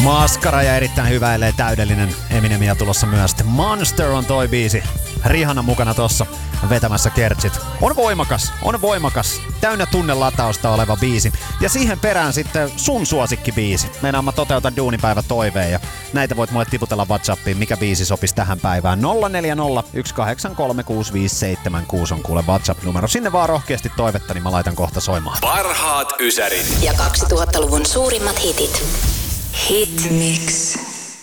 Maskara ja erittäin hyvä, ellei täydellinen Eminemia tulossa myös. Monster on toi biisi. Rihanna mukana tossa vetämässä kertsit. On voimakas, täynnä tunnelatausta oleva biisi. Ja siihen perään sitten sun suosikkibiisi. Meinaan mä toteutan duunipäivä toiveen ja näitä voit mulle tiputella WhatsAppiin, mikä biisi sopisi tähän päivään. 040 183 6576 on kuule WhatsApp-numero. Sinne vaan rohkeasti toivetta, niin mä laitan kohta soimaan. Parhaat ysärit. Ja 2000-luvun suurimmat hitit. Hitmix.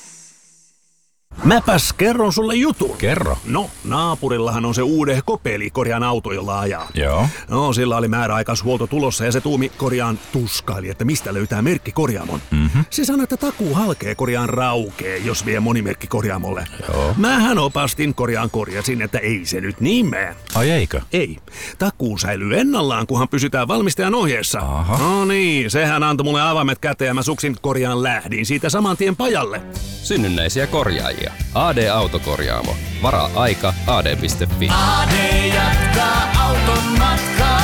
Mäpäs kerron sulle jutun. Kerro. No, naapurillahan on se uudehko pelikorjaan auto, jolla ajaa. Joo. No, sillä oli määräaikaishuolto tulossa ja se tuumi korjaan tuskaili, että mistä löytää merkkikorjaamon. Mm-hmm. Se sanoi, että takuu halkee korjaan raukee, jos vie monimerkki korjaamolle. Joo. Mähän opastin korjasin, että ei se nyt niin mene. Ai eikö? Ei. Takuu säilyy ennallaan, kunhan pysytään valmistajan ohjeessa. Aha. No niin, sehän antoi mulle avaimet käteen ja mä suksin korjaan lähdin siitä saman tien pajalle. Synnynnäisiä korjaajia. AD-autokorjaamo. Varaa aika ad.fi. AD jatkaa auton matkaa.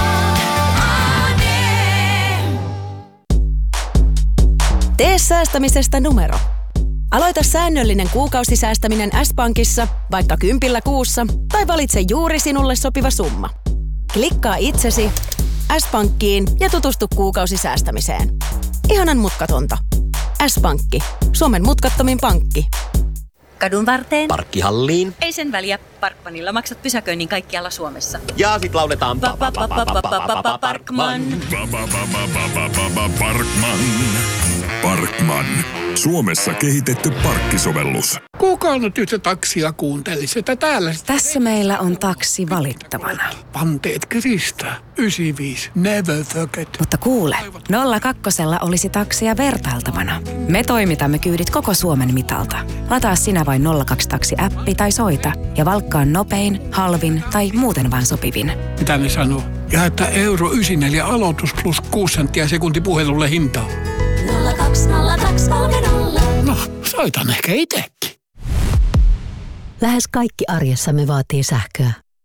Tee säästämisestä numero. Aloita säännöllinen kuukausisäästäminen S-Pankissa vaikka 10 kuussa tai valitse juuri sinulle sopiva summa. Klikkaa itsesi S-Pankkiin ja tutustu kuukausisäästämiseen. Ihanan mutkatonta. S-Pankki. Suomen mutkattomin pankki. Kadun varteen. Parkkihalliin. Ei sen väliä. Parkmanilla maksat pysäköinnin kaikkialla Suomessa. Ja sit lauletaan Parkman. Parkman. Suomessa kehitetty parkkisovellus. Kuka nyt yhtä taksia kuuntelisi, että täällä... Tässä meillä on taksi valittavana. Panteet Krista. 95. Never forget. Mutta kuule, 02 olisi taksia vertailtavana. Me toimitamme kyydit koko Suomen mitalta. Lataa sinä vain 02 taksi-appi tai soita ja valkkaa nopein, halvin tai muuten vaan sopivin. Mitä ne sanoo? Ja että euro 94 aloitus plus 6 senttiä sekunti puhelulle hintaa. 02020. No, soitan ehkä itekin. Lähes kaikki arjessamme vaatii sähköä.